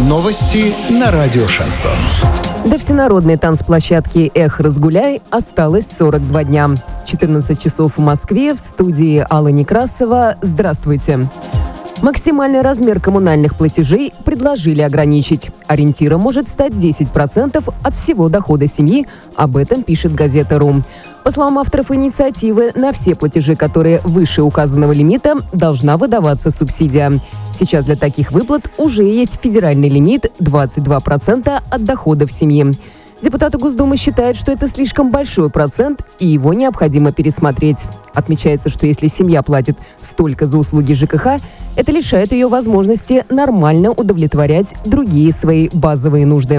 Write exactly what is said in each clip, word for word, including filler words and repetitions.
Новости на радио «Шансон». До всенародной танцплощадки «Эх, разгуляй» осталось сорок два дня. четырнадцать часов в Москве, в студии Алла Некрасова. Здравствуйте. Максимальный размер коммунальных платежей предложили ограничить. Ориентиром может стать десять процентов от всего дохода семьи, об этом пишет газета «Ру». По словам авторов инициативы, на все платежи, которые выше указанного лимита, должна выдаваться субсидия. Сейчас для таких выплат уже есть федеральный лимит двадцать два процента от доходов семьи. Депутаты Госдумы считают, что это слишком большой процент, и его необходимо пересмотреть. Отмечается, что если семья платит столько за услуги ЖКХ, это лишает ее возможности нормально удовлетворять другие свои базовые нужды.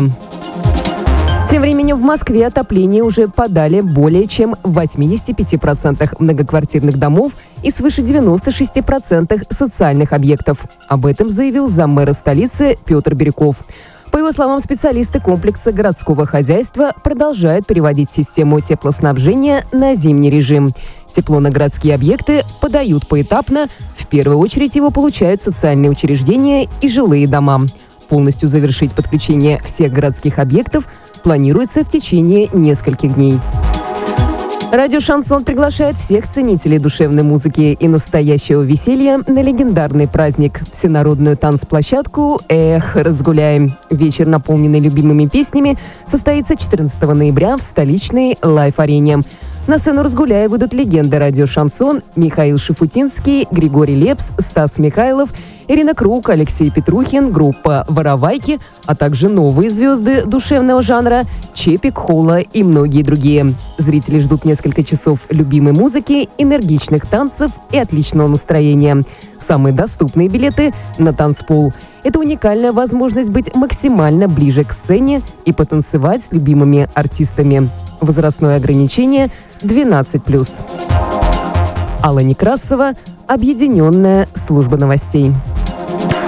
Тем временем в Москве отопление уже подали более чем в восьмидесяти пяти процентах многоквартирных домов и свыше девяноста шести процентов социальных объектов. Об этом заявил заммэра столицы Петр Бирюков. По его словам, специалисты комплекса городского хозяйства продолжают переводить систему теплоснабжения на зимний режим. Тепло на городские объекты подают поэтапно. В первую очередь его получают социальные учреждения и жилые дома. Полностью завершить подключение всех городских объектов планируется в течение нескольких дней. Радио «Шансон» приглашает всех ценителей душевной музыки и настоящего веселья на легендарный праздник – всенародную танцплощадку «Эх, разгуляем». Вечер, наполненный любимыми песнями, состоится четырнадцатого ноября в столичной Лайф-арене. На сцену «Разгуляя» выйдут легенды радио «Шансон» Михаил Шафутинский, Григорий Лепс, Стас Михайлов, Ирина Круг, Алексей Петрухин, группа «Воровайки», а также новые звезды душевного жанра Чепик, Холла и многие другие. Зрители ждут несколько часов любимой музыки, энергичных танцев и отличного настроения. Самые доступные билеты на танцпол. Это уникальная возможность быть максимально ближе к сцене и потанцевать с любимыми артистами. Возрастное ограничение двенадцать плюс. Алла Некрасова, Объединенная служба новостей.